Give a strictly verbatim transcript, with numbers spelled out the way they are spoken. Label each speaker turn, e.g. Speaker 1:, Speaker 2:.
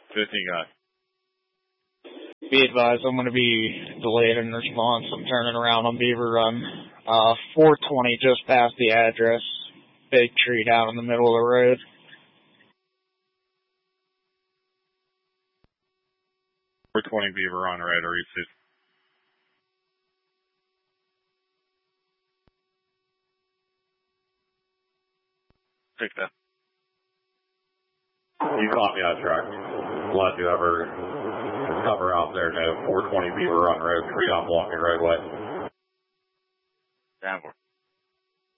Speaker 1: fifty got.
Speaker 2: Be advised, I'm going to be delayed in response. I'm turning around on Beaver Run. Uh, four twenty just past the address. Big tree down in the middle of the road.
Speaker 1: four twenty Beaver Run, radar received. Take that.
Speaker 3: You caught me on track. Unless you ever cover out there to four twenty Beaver Run Road, tree on blocking roadway.
Speaker 1: Down for